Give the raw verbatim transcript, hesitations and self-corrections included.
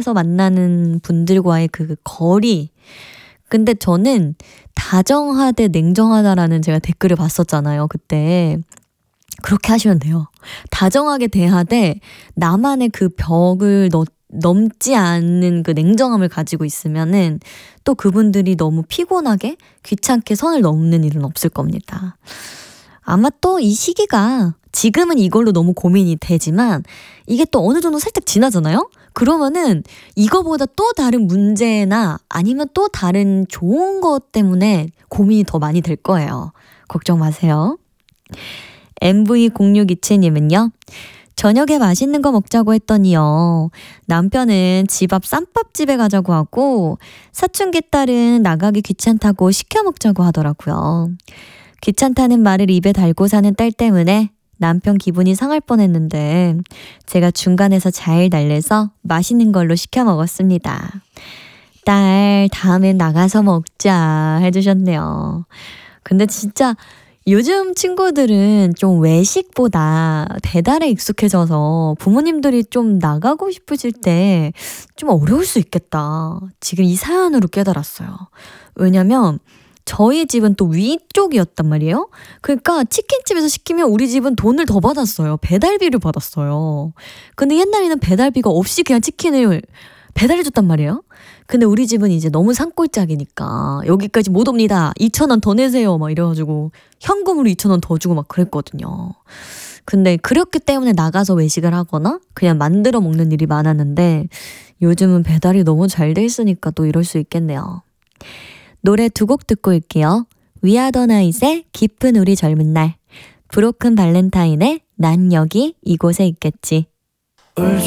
나가서 만나는 분들과의 그 거리. 근데 저는 다정하되 냉정하다라는 제가 댓글을 봤었잖아요, 그때. 그렇게 하시면 돼요. 다정하게 대하되 나만의 그 벽을 넣, 넘지 않는 그 냉정함을 가지고 있으면은 또 그분들이 너무 피곤하게 귀찮게 선을 넘는 일은 없을 겁니다. 아마 또 이 시기가 지금은 이걸로 너무 고민이 되지만 이게 또 어느 정도 살짝 지나잖아요? 그러면은 이거보다 또 다른 문제나 아니면 또 다른 좋은 것 때문에 고민이 더 많이 될 거예요. 걱정 마세요. 엠브이 공육이칠님은요. 저녁에 맛있는 거 먹자고 했더니요. 남편은 집 앞 쌈밥집에 가자고 하고 사춘기 딸은 나가기 귀찮다고 시켜 먹자고 하더라고요. 귀찮다는 말을 입에 달고 사는 딸 때문에 남편 기분이 상할 뻔했는데 제가 중간에서 잘 달래서 맛있는 걸로 시켜 먹었습니다. 딸, 다음엔 나가서 먹자 해주셨네요. 근데 진짜 요즘 친구들은 좀 외식보다 배달에 익숙해져서 부모님들이 좀 나가고 싶으실 때 좀 어려울 수 있겠다. 지금 이 사연으로 깨달았어요. 왜냐면 저희 집은 또 위쪽이었단 말이에요. 그러니까 치킨집에서 시키면 우리 집은 돈을 더 받았어요. 배달비를 받았어요. 근데 옛날에는 배달비가 없이 그냥 치킨을 배달해줬단 말이에요. 근데 우리 집은 이제 너무 산골짜기니까 여기까지 못 옵니다. 이천 원 더 내세요. 막 이래가지고 현금으로 이천 원 더 주고 막 그랬거든요. 근데 그렇기 때문에 나가서 외식을 하거나 그냥 만들어 먹는 일이 많았는데 요즘은 배달이 너무 잘 돼 있으니까 또 이럴 수 있겠네요. 노래 두 곡 듣고 올게요. 위아더나잇의 깊은 우리 젊은 날, 브로큰 발렌타인의 난 여기 이곳에 있겠지. 울지